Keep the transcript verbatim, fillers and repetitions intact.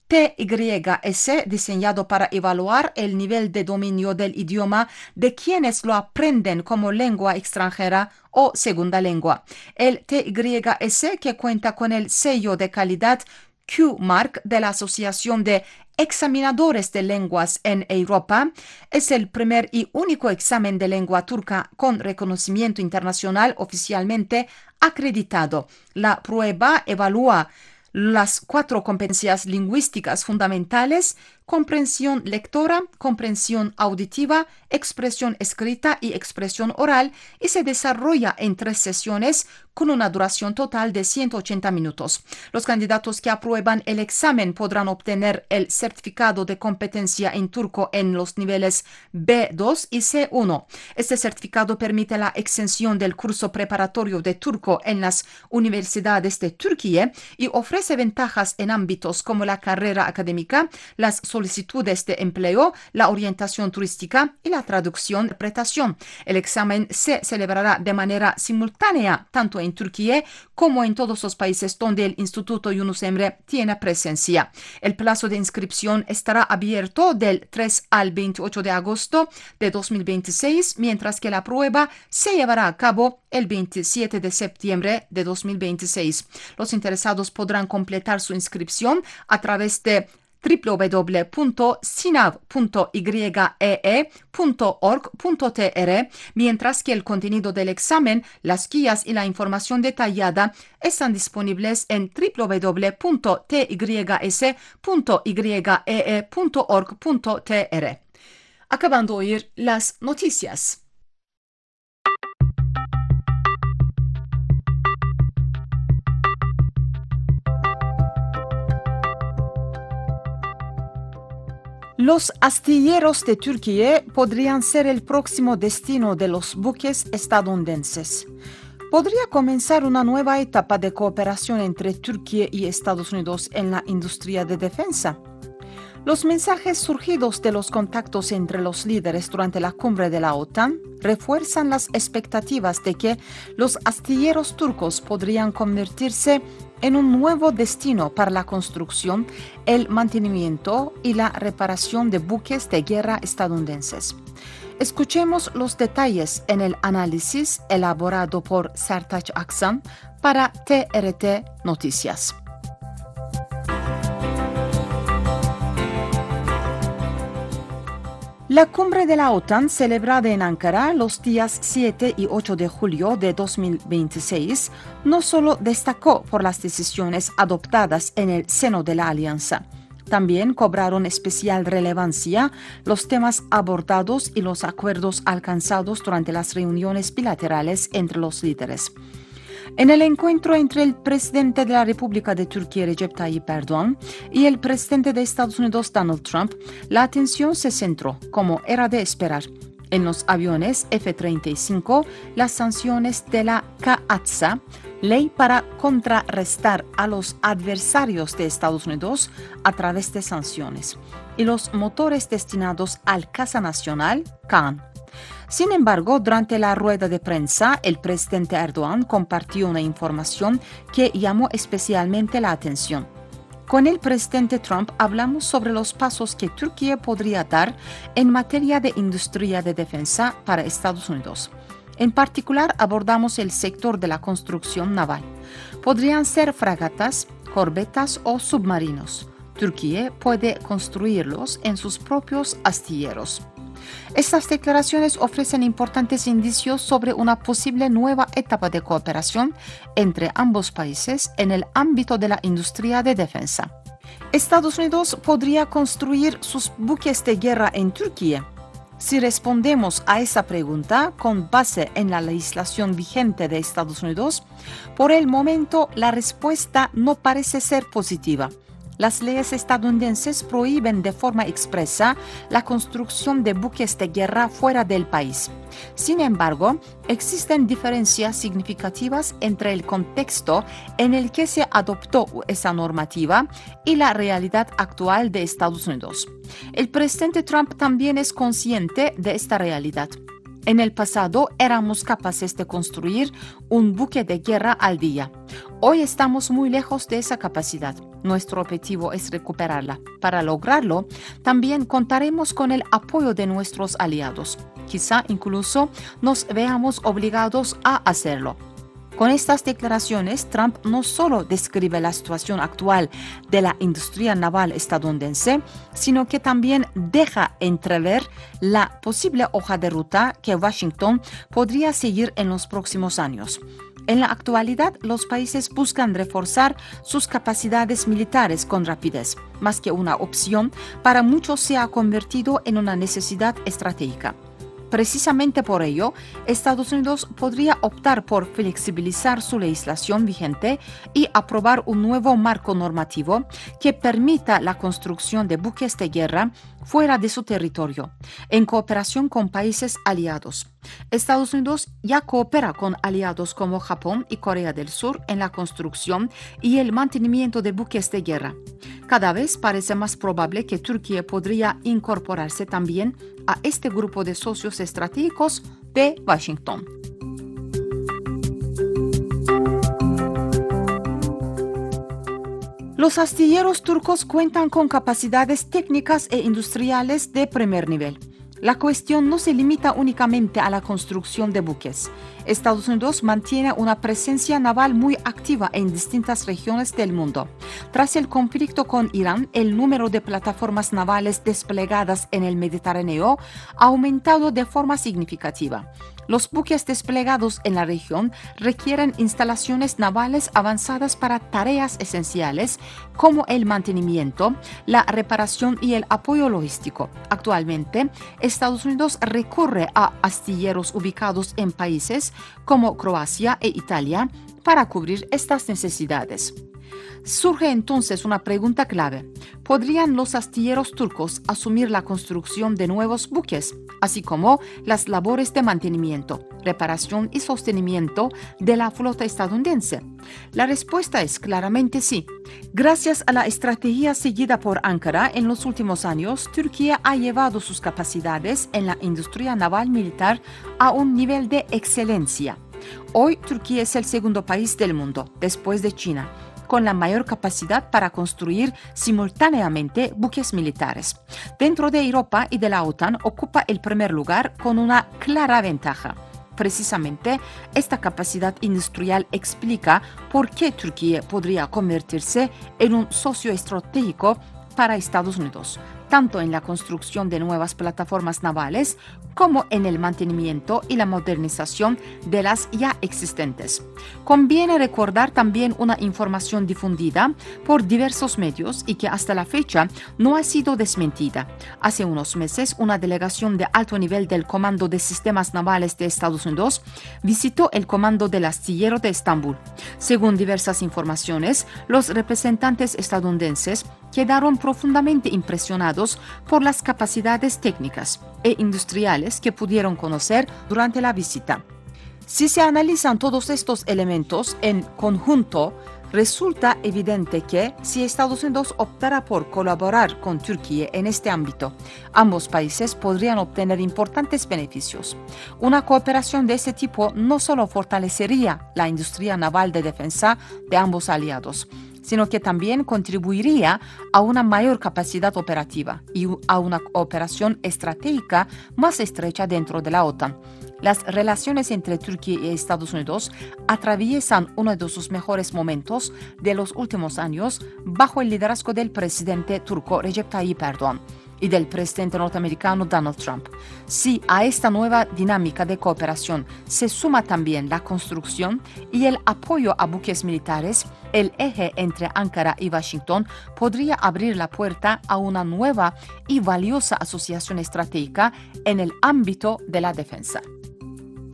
T Y S, diseñado para evaluar el nivel de dominio del idioma de quienes lo aprenden como lengua extranjera o segunda lengua. El T Y S, que cuenta con el sello de calidad Q Mark de la Asociación de Examinadores de Lenguas en Europa, es el primer y único examen de lengua turca con reconocimiento internacional oficialmente acreditado. La prueba evalúa las cuatro competencias lingüísticas fundamentales: comprensión lectora, comprensión auditiva, expresión escrita y expresión oral, y se desarrolla en tres sesiones con una duración total de ciento ochenta minutos. Los candidatos que aprueban el examen podrán obtener el certificado de competencia en turco en los niveles B dos y C uno. Este certificado permite la exención del curso preparatorio de turco en las universidades de Turquía y ofrece ventajas en ámbitos como la carrera académica, las solicitudes de empleo, la orientación turística y la traducción-interpretación. El examen se celebrará de manera simultánea tanto en Turquía como en todos los países donde el Instituto Yunus Emre tiene presencia. El plazo de inscripción estará abierto del tres al veintiocho de agosto de dos mil veintiséis, mientras que la prueba se llevará a cabo el veintisiete de septiembre de dos mil veintiséis. Los interesados podrán completar su inscripción a través de w w w punto sinav punto y e punto org punto t r, mientras que el contenido del examen, las guías y la información detallada están disponibles en w w w punto t y s punto y e punto org punto t r. Acabando de oír las noticias. Los astilleros de Turquía podrían ser el próximo destino de los buques estadounidenses. ¿Podría comenzar una nueva etapa de cooperación entre Turquía y Estados Unidos en la industria de defensa? Los mensajes surgidos de los contactos entre los líderes durante la cumbre de la OTAN refuerzan las expectativas de que los astilleros turcos podrían convertirse en un nuevo destino para la construcción, el mantenimiento y la reparación de buques de guerra estadounidenses. Escuchemos los detalles en el análisis elaborado por Sertaç Aksan para T R T Noticias. La cumbre de la OTAN, celebrada en Ankara los días siete y ocho de julio de dos mil veintiséis, no solo destacó por las decisiones adoptadas en el seno de la alianza, también cobraron especial relevancia los temas abordados y los acuerdos alcanzados durante las reuniones bilaterales entre los líderes. En el encuentro entre el presidente de la República de Turquía, Recep Tayyip Erdoğan, y el presidente de Estados Unidos, Donald Trump, la atención se centró, como era de esperar, en los aviones F treinta y cinco, las sanciones de la K A T S A, ley para contrarrestar a los adversarios de Estados Unidos a través de sanciones, y los motores destinados al caza nacional, Kaan. Sin embargo, durante la rueda de prensa, el presidente Erdoğan compartió una información que llamó especialmente la atención. Con el presidente Trump hablamos sobre los pasos que Turquía podría dar en materia de industria de defensa para Estados Unidos. En particular, abordamos el sector de la construcción naval. Podrían ser fragatas, corbetas o submarinos. Turquía puede construirlos en sus propios astilleros. Estas declaraciones ofrecen importantes indicios sobre una posible nueva etapa de cooperación entre ambos países en el ámbito de la industria de defensa. ¿Estados Unidos podría construir sus buques de guerra en Turquía? Si respondemos a esa pregunta con base en la legislación vigente de Estados Unidos, por el momento la respuesta no parece ser positiva. Las leyes estadounidenses prohíben de forma expresa la construcción de buques de guerra fuera del país. Sin embargo, existen diferencias significativas entre el contexto en el que se adoptó esa normativa y la realidad actual de Estados Unidos. El presidente Trump también es consciente de esta realidad. En el pasado éramos capaces de construir un buque de guerra al día. Hoy estamos muy lejos de esa capacidad. Nuestro objetivo es recuperarla. Para lograrlo, también contaremos con el apoyo de nuestros aliados. Quizá incluso nos veamos obligados a hacerlo. Con estas declaraciones, Trump no solo describe la situación actual de la industria naval estadounidense, sino que también deja entrever la posible hoja de ruta que Washington podría seguir en los próximos años. En la actualidad, los países buscan reforzar sus capacidades militares con rapidez. Más que una opción, para muchos se ha convertido en una necesidad estratégica. Precisamente por ello, Estados Unidos podría optar por flexibilizar su legislación vigente y aprobar un nuevo marco normativo que permita la construcción de buques de guerra fuera de su territorio, en cooperación con países aliados. Estados Unidos ya coopera con aliados como Japón y Corea del Sur en la construcción y el mantenimiento de buques de guerra. Cada vez parece más probable que Turquía podría incorporarse también a este grupo de socios estratégicos de Washington. Los astilleros turcos cuentan con capacidades técnicas e industriales de primer nivel. La cuestión no se limita únicamente a la construcción de buques. Estados Unidos mantiene una presencia naval muy activa en distintas regiones del mundo. Tras el conflicto con Irán, el número de plataformas navales desplegadas en el Mediterráneo ha aumentado de forma significativa. Los buques desplegados en la región requieren instalaciones navales avanzadas para tareas esenciales como el mantenimiento, la reparación y el apoyo logístico. Actualmente, Estados Unidos recurre a astilleros ubicados en países como Croacia e Italia para cubrir estas necesidades. Surge entonces una pregunta clave. ¿Podrían los astilleros turcos asumir la construcción de nuevos buques, así como las labores de mantenimiento, reparación y sostenimiento de la flota estadounidense? La respuesta es claramente sí. Gracias a la estrategia seguida por Ankara en los últimos años, Turquía ha llevado sus capacidades en la industria naval militar a un nivel de excelencia. Hoy, Turquía es el segundo país del mundo, después de China, con la mayor capacidad para construir simultáneamente buques militares. Dentro de Europa y de la OTAN ocupa el primer lugar con una clara ventaja. Precisamente, esta capacidad industrial explica por qué Turquía podría convertirse en un socio estratégico para Estados Unidos, tanto en la construcción de nuevas plataformas navales como en el mantenimiento y la modernización de las ya existentes. Conviene recordar también una información difundida por diversos medios y que hasta la fecha no ha sido desmentida. Hace unos meses, una delegación de alto nivel del Comando de Sistemas Navales de Estados Unidos visitó el Comando del Astillero de Estambul. Según diversas informaciones, los representantes estadounidenses quedaron profundamente impresionados por las capacidades técnicas e industriales que pudieron conocer durante la visita. Si se analizan todos estos elementos en conjunto, resulta evidente que si Estados Unidos optara por colaborar con Turquía en este ámbito, ambos países podrían obtener importantes beneficios. Una cooperación de este tipo no solo fortalecería la industria naval de defensa de ambos aliados, sino que también contribuiría a una mayor capacidad operativa y a una cooperación estratégica más estrecha dentro de la OTAN. Las relaciones entre Turquía y Estados Unidos atraviesan uno de sus mejores momentos de los últimos años bajo el liderazgo del presidente turco Recep Tayyip Erdoğan y del presidente norteamericano Donald Trump. Si a esta nueva dinámica de cooperación se suma también la construcción y el apoyo a buques militares, el eje entre Ankara y Washington podría abrir la puerta a una nueva y valiosa asociación estratégica en el ámbito de la defensa.